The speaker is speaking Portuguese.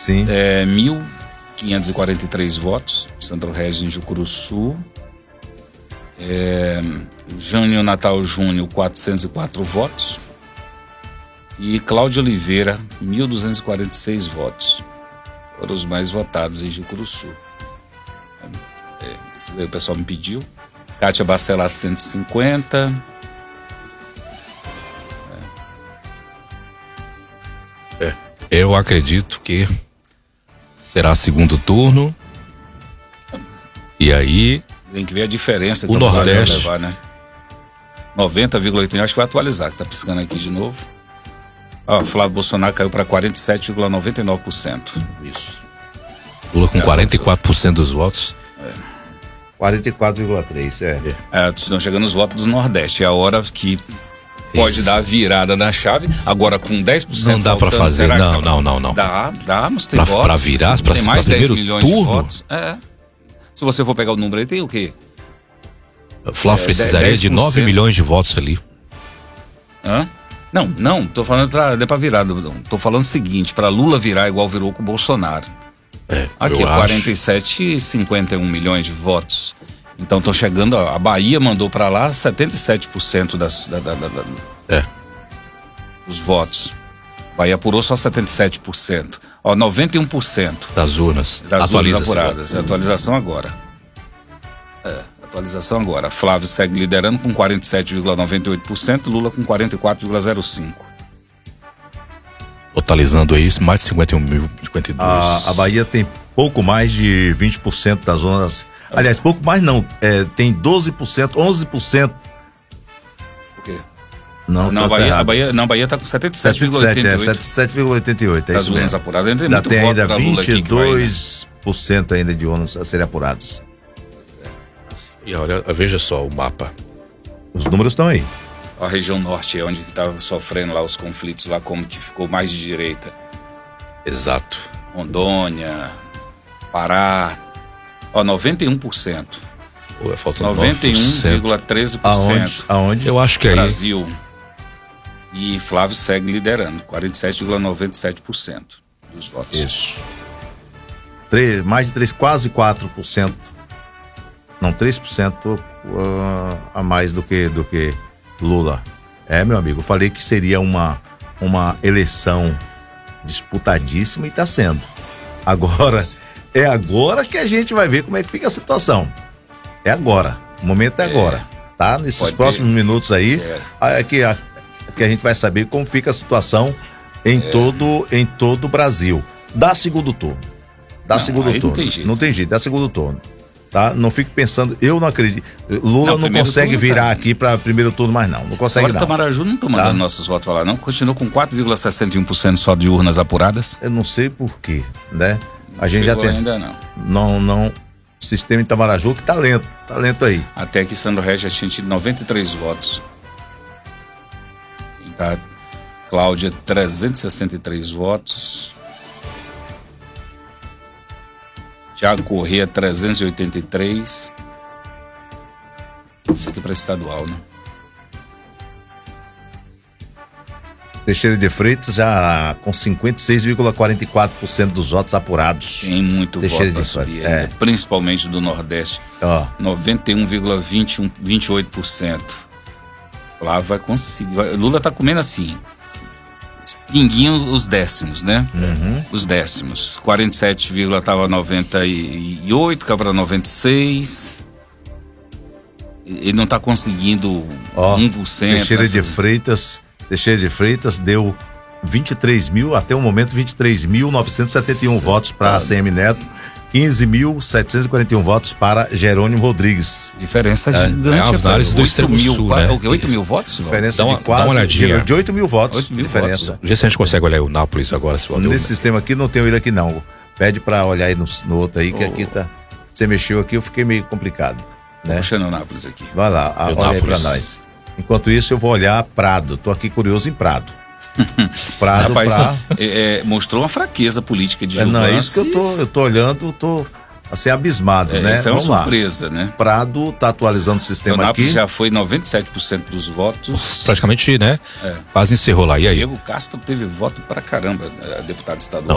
Sim. 1.543 votos. Sandro Regis em Jucuruçu. Jânio Natal Júnior, 404 votos. E Cláudio Oliveira, 1.246 votos. Foram os mais votados em Jucuruçu. Esse daí o pessoal me pediu. Kátia Bacelar, 150. Eu acredito que será segundo turno. E aí Tem que ver a diferença. O Nordeste. Levar, né? 90,8. Acho que vai atualizar, que tá piscando aqui de novo. Flávio Bolsonaro caiu para 47,99%. Isso. Lula com 44% dos votos. 44,3%. Estão chegando os votos do Nordeste. É a hora que pode dar a virada na chave. Agora com 10%. Não dá para fazer. Não. Dá, mas tem votos. Para virar, para tem mais 10 primeiro milhões turno. de votos. Se você for pegar o número aí, tem o quê? Flávio precisaria 10%. de 9 milhões de votos ali. Não, tô falando pra virar. Tô falando o seguinte, pra Lula virar igual virou com o Bolsonaro. Aqui é 47,51 milhões de votos. Então estão chegando, a Bahia mandou pra lá 77% dos votos. A Bahia apurou só 77%. 91% das urnas. Das urnas apuradas. Atualização agora. Atualização agora. Flávio segue liderando com 47,98%, Lula com 44,05%. Totalizando aí mais de 51.052. A Bahia tem pouco mais de 20% das zonas. Aliás, pouco mais não. Tem 12%, 11%. Por quê? Não, a Bahia tá com 77,88%. 77,88%. Das urnas apuradas. Ainda tem ainda pra Lula 22% ainda de urnas a serem apuradas. E olha, veja só o mapa. Os números estão aí. A região norte é onde está sofrendo lá os conflitos, lá como que ficou mais de direita. Exato. Rondônia, Pará. 91%. Falta 91,13%. Aonde? Eu acho que aí. Brasil. E Flávio segue liderando, 47,97% dos votos. Isso. Mais de 3, quase 4%. Não, 3% a mais do que Lula. Meu amigo, eu falei que seria uma eleição disputadíssima e está sendo. Agora, é agora que a gente vai ver como é que fica a situação. É agora. O momento é agora. Tá? Nesses próximos minutos aí, que a gente vai saber como fica a situação em todo o Brasil. Dá segundo turno. Não tem jeito, dá segundo turno. Tá? Não fique pensando, eu não acredito. Lula não consegue virar aqui para primeiro turno mais não consegue. Agora Tamaraju não tá mandando nossos votos lá não, continua com 4,61% só de urnas apuradas. Eu não sei por quê, né? A gente já tem. Ainda não. O sistema em Tamaraju que tá lento aí. Até que Sandro Regis já tinha tido 93 votos. E tá Cláudia 363 votos. Tiago Corrêa 383. Isso aqui é para estadual, né? Teixeira de Freitas já com 56,44% dos votos apurados. Tem muito voto para subir, principalmente do Nordeste. 91,28%. Lá vai conseguir. Lula tá comendo assim. Pinguinho os décimos, né? Os décimos. 47, tava 98, caiu para 96. Ele não tá conseguindo 1%. Teixeira de Freitas deu 23 mil, até o momento 23.971 votos para ACM Neto, 15.741 votos para Jerônimo Rodrigues. Diferença gigante. Do extremo sul, né? 8 mil votos? Diferença de quase de 8 mil votos. 8 mil diferença. Votos. Vê se a gente consegue olhar o Nápoles agora. Nesse sistema aqui não tem ele aqui não. Pede para olhar aí no outro aí, que aqui tá. Você mexeu aqui, eu fiquei meio complicado. Né? Puxando o Nápoles aqui. Vai lá, olha aí pra nós. Enquanto isso, eu vou olhar Prado. Tô aqui curioso em Prado. Prado. Rapaz, mostrou uma fraqueza política de Gilvan. Não, é isso que eu tô olhando, tô assim, abismado, né? Isso é uma Vamos surpresa, né? Prado tá atualizando o sistema aqui. Nápoles já foi 97% dos votos. Praticamente, né? Quase encerrou lá. E aí? Diego Castro teve voto pra caramba, deputado estadual.